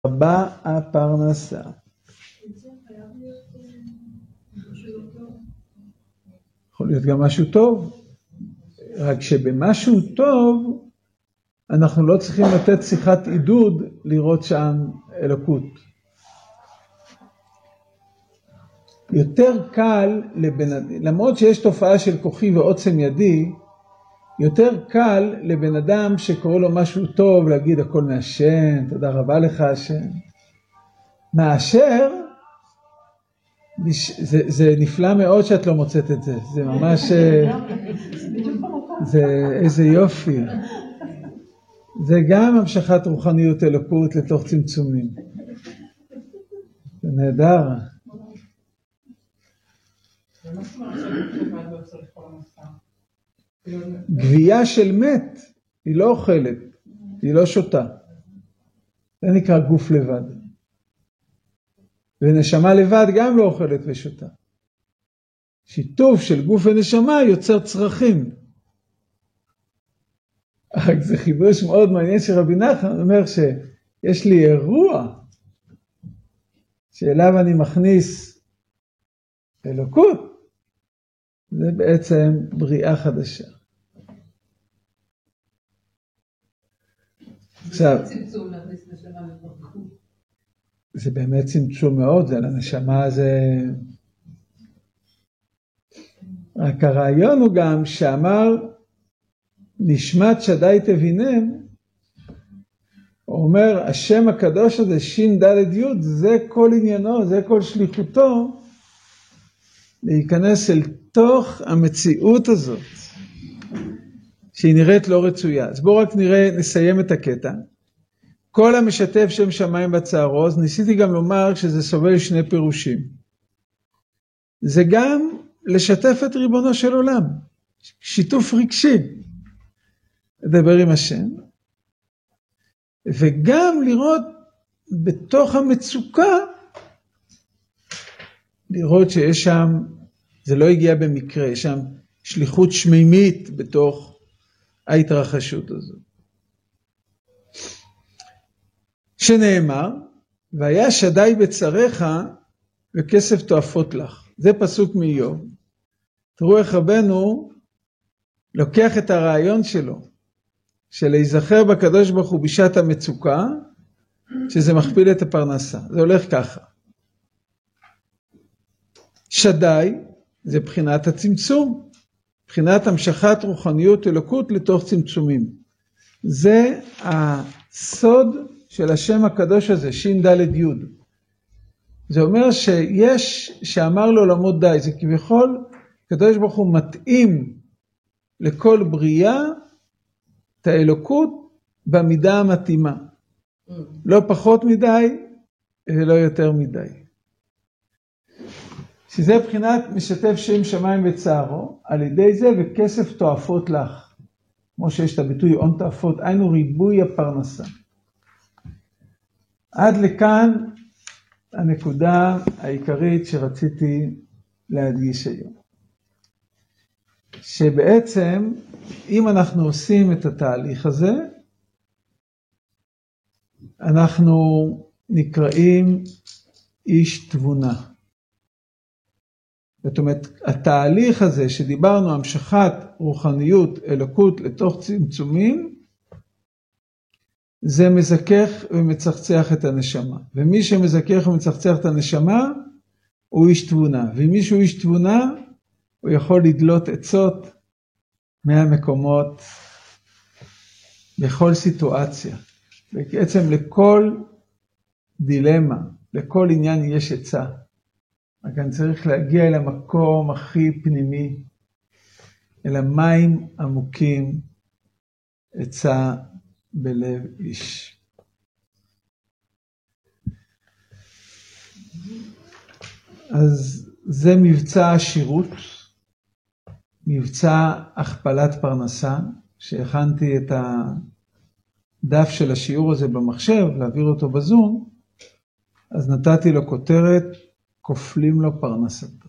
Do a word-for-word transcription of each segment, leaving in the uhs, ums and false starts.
רבה הפרנסה. יכול להיות גם משהו טוב, רק שבמשהו טוב אנחנו לא צריכים לתת שיחת עידוד לראות שם אלוקות. יותר קל לבן אדם, למרות שיש תופעה של כוחי ועוצם ידי, יותר קל לבן אדם שקורא לו משהו טוב להגיד הכל מהשם, תודה רבה לך השם. מאשר, זה, זה נפלא מאוד שאת לא מוצאת את זה, זה ממש, זה איזה יופי. זה גם המשכת רוחניות אלוקות לתוך צמצומים. זה נהדר. גבייה של מת, היא לא אוכלת, היא לא שותה. זה נקרא גוף לבד. ונשמה לבד גם לא אוכלת ושותה. שיתוף של גוף ונשמה יוצר צרכים. רק זה חידוש מאוד מעניין שרבי נחמן אומר שיש לי אירוע שאליו אני מכניס אלוקות. זה בעצם בריאה חדשה. עכשיו, זה באמת צמצום מאוד, זה לנשמה זה... רק הרעיון הוא גם שאמר, נשמת שדי תבינם, הוא אומר, השם הקדוש הזה, שין דלת יוד, זה כל עניינו, זה כל שליחותו, להיכנס אל תוך המציאות הזאת, שהיא נראית לא רצויה. אז בואו רק נראה, נסיים את הקטע. כל המשתף שם שמיים בצערו, אז ניסיתי גם לומר שזה סובל שני פירושים. זה גם לשתף את ריבונו של עולם, שיתוף רגשי, לדבר עם השם, וגם לראות בתוך המצוקה, לראות שיש שם, זה לא הגיע במקרה, יש שם שליחות שמימית בתוך ההתרחשות הזאת. שנאמר, והיה שדי בצריך וכסף תועפות לך. זה פסוק מאיוב. תראו איך רבנו לוקח את הרעיון שלו, של להיזכר בקדוש ברוך הוא בשעת המצוקה, שזה מכפיל את הפרנסה. זה הולך ככה. שדי, זה בחינת הצמצום, בחינת המשכת רוחניות אלוקות לתוך צמצומים. זה הסוד של השם הקדוש הזה, שין דלת יוד. זה אומר שיש, שאמר לו לעמוד די, זה כביכול, הקדוש ברוך הוא מתאים לכל בריאה, את האלוקות במידה המתאימה. לא פחות מדי, ולא יותר מדי. שזה בחינת משתף שם שמיים בצערו, על ידי זה וכסף תועפות לך. כמו שיש את הביטוי און תועפות, היינו ריבוי הפרנסה. עד לכאן הנקודה העיקרית שרציתי להדגיש היום. שבעצם אם אנחנו עושים את התהליך הזה, אנחנו נקראים איש תבונה. זאת אומרת, התהליך הזה שדיברנו, המשכת רוחניות, אלוקות לתוך צמצומים, זה מזכך ומצחצח את הנשמה. ומי שמזכך ומצחצח את הנשמה, הוא איש תבונה. ומי שהוא איש תבונה, הוא יכול לדלות עצות מהמקומות בכל סיטואציה. בעצם לכל דילמה, לכל עניין יש עצה. רק אני צריך להגיע אל המקום הכי פנימי, אל המים עמוקים, עצה בלב איש. אז זה מבצע השירות, מבצע הכפלת פרנסה, שהכנתי את הדף של השיעור הזה במחשב, להעביר אותו בזום, אז נתתי לו כותרת, כופלים לו פרנסתו.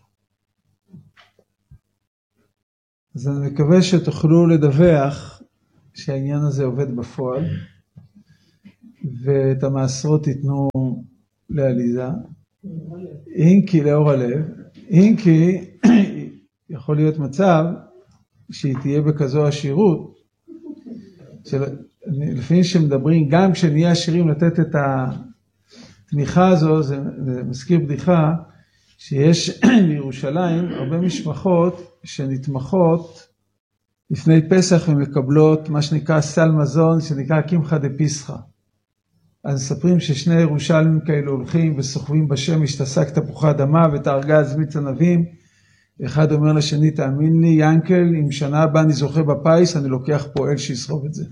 אז אני מקווה שתוכלו לדווח שהעניין הזה עובד בפועל, ואת המעשרות תיתנו לעליזה, אם כי לאור הלב, אם כי יכול להיות מצב שהיא תהיה בכזו עשירות, של, לפעמים שמדברים, גם כשנהיה עשירים לתת את התמיכה הזו, זה, זה מזכיר בדיחה, שיש בירושלים הרבה משפחות שנתמכות לפני פסח ומקבלות מה שנקרא סל מזון, שנקרא קמחא דפסחא. אז מספרים ששני ירושלמים כאלו הולכים וסוחבים בשמש, תשק תפוחי אדמה ואת הארגז מיץ ענבים. אחד אומר לשני, תאמין לי, ינקל, אם שנה הבאה אני זוכה בפיס, אני לוקח פועל שישרוב את זה.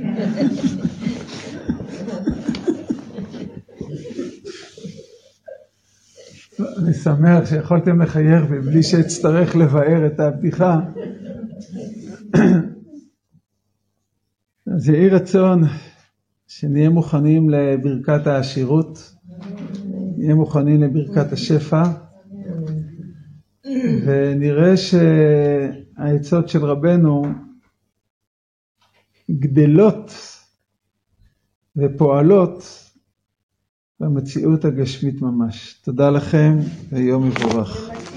אני שמח שיכולתם לחייך ובלי שאצטרך לבאר את הבדיחה. אז יהי רצון שנהיה מוכנים לברכת העשירות, נהיה מוכנים לברכת השפע, ונראה שהעצות של רבנו גדלות ופועלות במציאות הגשמית ממש. תודה לכם ויום מבורך.